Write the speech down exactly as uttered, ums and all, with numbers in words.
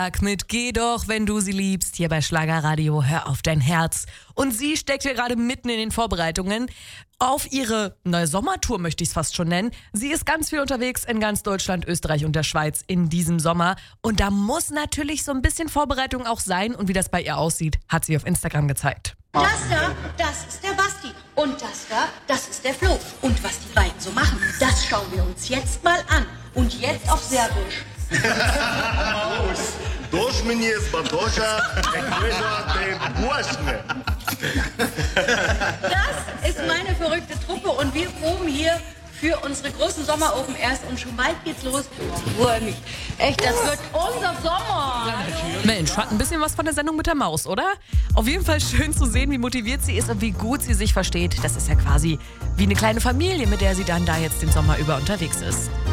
Mit Geh doch, wenn du sie liebst, hier bei Schlagerradio, hör auf dein Herz. Und sie steckt hier gerade mitten in den Vorbereitungen auf ihre neue Sommertour, möchte ich es fast schon nennen. Sie ist ganz viel unterwegs in ganz Deutschland, Österreich und der Schweiz in diesem Sommer. Und da muss natürlich so ein bisschen Vorbereitung auch sein. Und wie das bei ihr aussieht, hat sie auf Instagram gezeigt. Das da, das ist der Basti. Und das da, das ist der Flo. Und was die beiden so machen, das schauen wir uns jetzt mal an. Und jetzt auf Serbisch. Doš mi je zbatoša, ekveža Burschne. Das ist meine verrückte Truppe und wir proben hier für unsere großen Sommer Open Airs und schon bald geht's los. Ich freue mich. Echt, das wird unser Sommer. Mensch, hat ein bisschen was von der Sendung mit der Maus, oder? Auf jeden Fall schön zu sehen, wie motiviert sie ist und wie gut sie sich versteht. Das ist ja quasi wie eine kleine Familie, mit der sie dann da jetzt den Sommer über unterwegs ist.